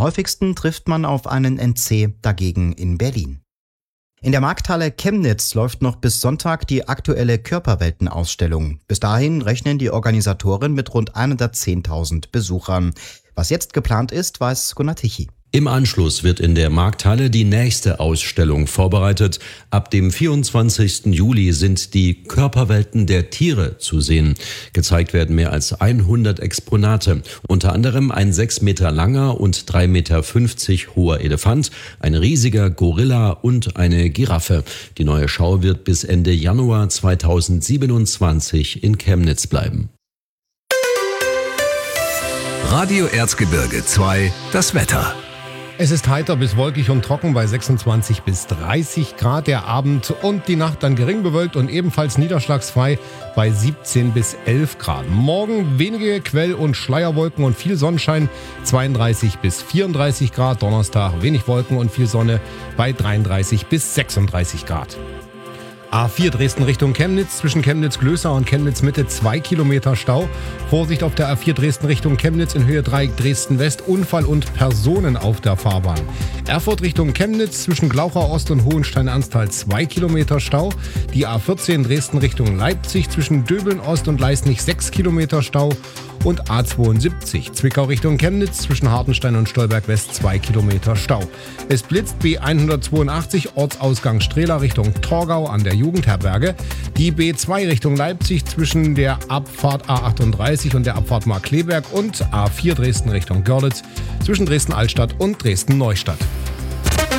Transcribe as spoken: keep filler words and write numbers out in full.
häufigsten trifft man auf einen N C, dagegen in Berlin. In der Markthalle Chemnitz läuft noch bis Sonntag die aktuelle Körperwelten-Ausstellung. Bis dahin rechnen die Organisatoren mit rund hundertzehntausend Besuchern. Was jetzt geplant ist, weiß Gunnar Tichy. Im Anschluss wird in der Markthalle die nächste Ausstellung vorbereitet. Ab dem vierundzwanzigsten Juli sind die Körperwelten der Tiere zu sehen. Gezeigt werden mehr als hundert Exponate. Unter anderem ein sechs Meter langer und drei Meter fünfzig hoher Elefant, ein riesiger Gorilla und eine Giraffe. Die neue Schau wird bis Ende Januar zweitausendsiebenundzwanzig in Chemnitz bleiben. Radio Erzgebirge zwei, das Wetter. Es ist heiter bis wolkig und trocken bei sechsundzwanzig bis dreißig Grad. Der Abend und die Nacht dann gering bewölkt und ebenfalls niederschlagsfrei bei siebzehn bis elf Grad. Morgen wenige Quell- und Schleierwolken und viel Sonnenschein, zweiunddreißig bis vierunddreißig Grad. Donnerstag wenig Wolken und viel Sonne bei dreiunddreißig bis sechsunddreißig Grad. A vier Dresden Richtung Chemnitz, zwischen Chemnitz-Glößer und Chemnitz-Mitte zwei Kilometer Stau. Vorsicht auf der A vier Dresden Richtung Chemnitz in Höhe Dreieck Dresden-West, Unfall und Personen auf der Fahrbahn. Erfurt Richtung Chemnitz, zwischen Glauchau Ost und Hohenstein-Ernsthal zwei Kilometer Stau. Die A vierzehn Dresden Richtung Leipzig, zwischen Döbeln Ost und Leisnig sechs Kilometer Stau. Und A zweiundsiebzig Zwickau Richtung Chemnitz, zwischen Hartenstein und Stolberg West zwei Kilometer Stau. Es blitzt B hundertzweiundachtzig Ortsausgang Strehla Richtung Torgau an der Jugendherberge. Die B zwei Richtung Leipzig zwischen der Abfahrt A achtunddreißig und der Abfahrt Markkleeberg und A vier Dresden Richtung Görlitz zwischen Dresden-Altstadt und Dresden-Neustadt.